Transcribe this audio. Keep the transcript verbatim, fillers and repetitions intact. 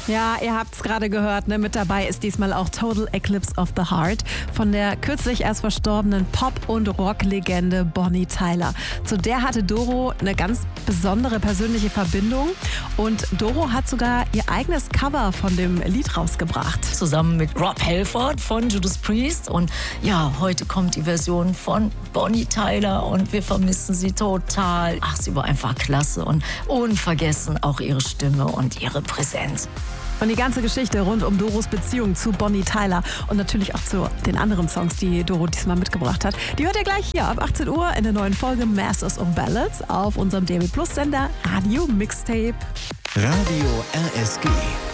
Ja, ihr habt es gerade gehört, ne? Mit dabei ist diesmal auch Total Eclipse of the Heart von der kürzlich erst verstorbenen Pop- und Rocklegende Bonnie Tyler. Zu der hatte Doro eine ganz besondere persönliche Verbindung und Doro hat sogar ihr eigenes Cover von dem Lied rausgebracht. Zusammen mit Rob Halford von Judas Priest. Und ja, heute kommt die Version von Bonnie Tyler und wir vermissen sie total. Ach, sie war einfach klasse und unvergessen auch ihre Stimme und ihre Präsenz. Und die ganze Geschichte rund um Doros Beziehung zu Bonnie Tyler und natürlich auch zu den anderen Songs, die Doro diesmal mitgebracht hat, die hört ihr gleich hier ab achtzehn Uhr in der neuen Folge Masters of Ballads auf unserem D A B Plus Sender Radio Mixtape. Radio R S G.